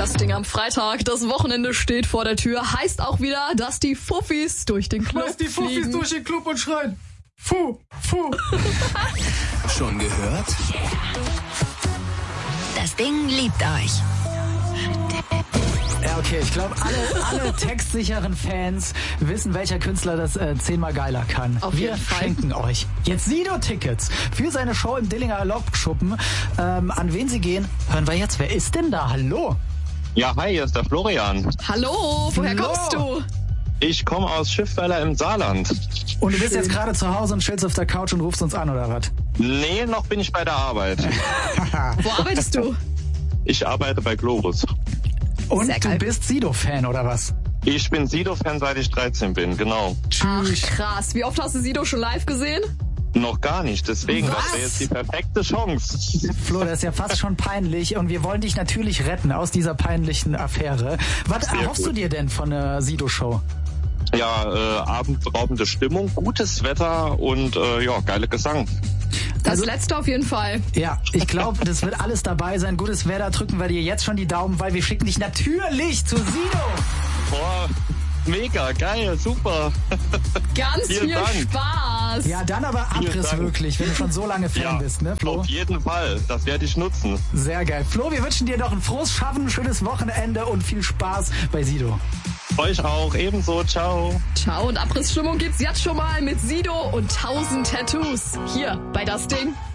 Das Ding am Freitag, das Wochenende steht vor der Tür, heißt auch wieder, dass die Fuffis durch den Club Lass die Fuffis fliegen. durch den Club und schreien. Fu, fu. Schon gehört? Das Ding liebt euch. Ja, okay, ich glaube, alle textsicheren Fans wissen, welcher Künstler das 10-mal geiler kann. Auf jeden Fall. Wir schenken euch jetzt Sido-Tickets für seine Show im Dillinger Lokschuppen. An wen sie gehen, hören wir jetzt. Wer ist denn da? Hallo? Ja, hi, hier ist der Florian. Hallo, woher Hallo. kommst du? Ich komme aus Schiffweiler im Saarland. Und du bist jetzt gerade zu Hause und chillst auf der Couch und rufst uns an, oder was? Nee, noch bin ich bei der Arbeit. Wo arbeitest du? Ich arbeite bei Globus. Und Sehr du geil. bist Sido-Fan, oder was? Ich bin Sido-Fan, seit ich 13 bin, genau. Ach krass, wie oft hast du Sido schon live gesehen? Noch gar nicht, deswegen, Was? das wäre jetzt die perfekte Chance. Flo, das ist ja fast schon peinlich und wir wollen dich natürlich retten aus dieser peinlichen Affäre. Was Sehr erhoffst du gut. dir denn von der Sido-Show? Ja, abendberaubende Stimmung, gutes Wetter und ja, geile Gesang. Das letzte auf jeden Fall. Ja, ich glaube, das wird alles dabei sein. Gutes Wetter, drücken wir dir jetzt schon die Daumen, weil wir schicken dich natürlich zu Sido. Boah, mega, geil, super. Ganz Vielen viel Dank. Spaß. Ja, dann aber Vielen Abriss Dank. wirklich, wenn du schon so lange Fan Ja, bist, ne, Flo? auf jeden Fall, das werde ich nutzen. Sehr geil. Flo, wir wünschen dir noch ein frohes Schaffen, schönes Wochenende und viel Spaß bei Sido. Euch auch, ebenso, ciao. Ciao und Abrissstimmung gibt's jetzt schon mal mit Sido und 1000 Tattoos. Hier bei Das Ding.